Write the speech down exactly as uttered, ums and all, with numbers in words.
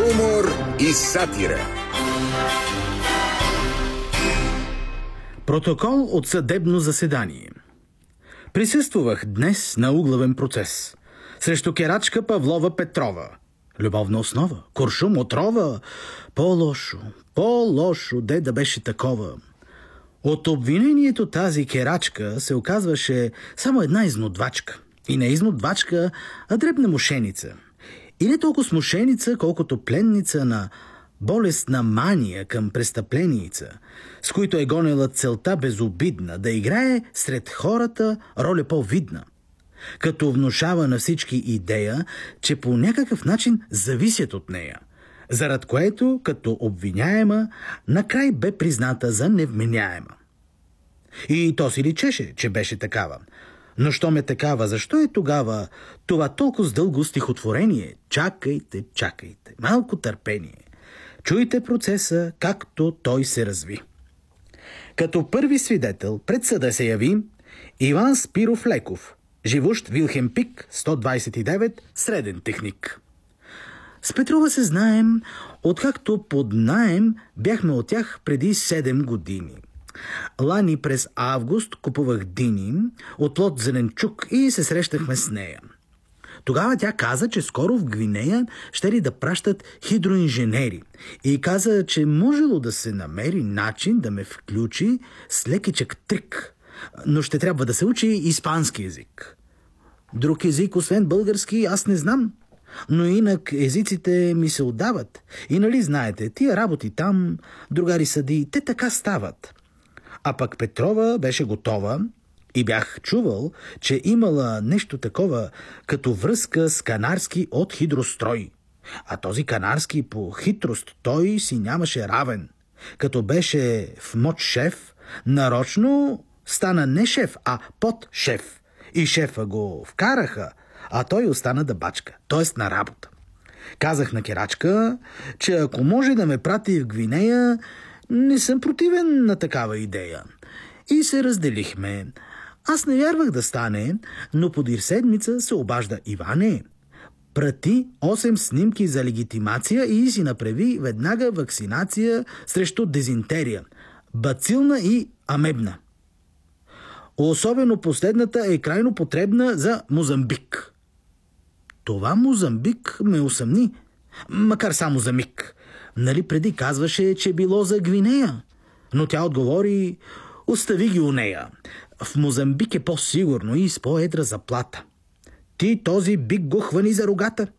Юмор и сатира. Протокол от съдебно заседание. Присъствах днес на углавен процес срещу керачка Павлова Петрова. Любовна основа, куршум, отрова. По-лошо, по-лошо, де да беше такова. От обвинението тази керачка се оказваше само една изнудвачка. И не изнудвачка, а дребна мошеница. И не толкова мошеница, колкото пленница на болестна мания към престъпленица, с които е гонела целта безобидна да играе сред хората роля по-видна, като внушава на всички идея, че по някакъв начин зависят от нея, зарад което, като обвиняема, накрай бе призната за невменяема. И то си личеше, че беше такава. Но що ме такава, защо е тогава това толкова с дълго стихотворение? Чакайте, чакайте, малко търпение. Чуйте процеса, както той се разви. Като първи свидетел пред съда се яви Иван Спиров Леков, живущ Вилхем Пик, сто двадесет и девет, среден техник. С Петрова се знаем, откакто под наем бяхме от тях преди седем години. Лани през август купувах дини от лот зеленчук и се срещахме с нея. Тогава тя каза, че скоро в Гвинея ще ли да пращат хидроинженери и каза, че можело да се намери начин да ме включи с лекичък трик, но ще трябва да се учи испански език. Друг език, освен български, аз не знам, но инак езиците ми се отдават. И нали знаете, тия работи там, другари съди, те така стават. А пък Петрова беше готова и бях чувал, че имала нещо такова като връзка с канарски от хидрострой. А този канарски по хитрост той си нямаше равен. Като беше в мод шеф, нарочно стана не шеф, а под шеф. И шефа го вкараха, а той остана да бачка, т.е. на работа. Казах на керачка, че ако може да ме прати в Гвинея, не съм противен на такава идея. И се разделихме. Аз не вярвах да стане, но подир седмица се обажда: Иване, прати осем снимки за легитимация и си направи веднага вакцинация срещу дизентерия, бацилна и амебна. Особено последната е крайно потребна за Мозамбик. Това Мозамбик ме усъмни, макар само за миг. Нали преди казваше, че било за Гвинея? Но тя отговори: остави ги у нея. В Мозамбик е по-сигурно и с по-едра заплата. Ти този бик го хвани за рогата.